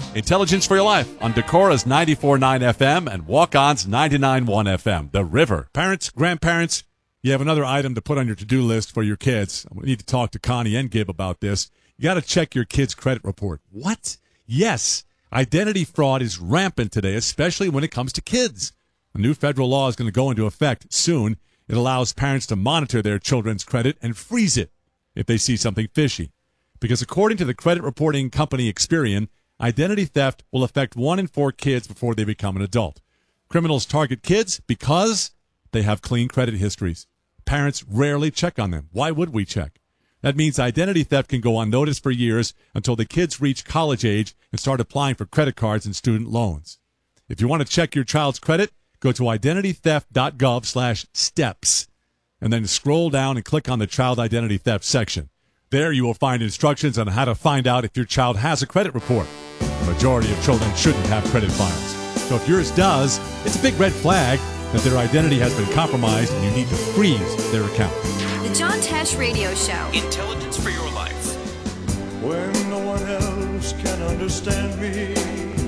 Intelligence for Your Life on Decora's 94.9 FM and Walk-On's 99.1 FM. The River. Parents, grandparents, you have another item to put on your to-do list for your kids. We need to talk to Connie and Gib about this. You got to check your kid's credit report. What? Yes. Identity fraud is rampant today, especially when it comes to kids. A new federal law is going to go into effect soon. It allows parents to monitor their children's credit and freeze it if they see something fishy. Because according to the credit reporting company Experian, identity theft will affect 1 in 4 kids before they become an adult. Criminals target kids because they have clean credit histories. Parents rarely check on them. Why would we check? That means identity theft can go unnoticed for years until the kids reach college age and start applying for credit cards and student loans. If you want to check your child's credit, go to identitytheft.gov/steps and then scroll down and click on the child identity theft section. There you will find instructions on how to find out if your child has a credit report. The majority of children shouldn't have credit files. So if yours does, it's a big red flag that their identity has been compromised and you need to freeze their account. The John Tesh Radio Show. Intelligence for Your Life. When no one else can understand me,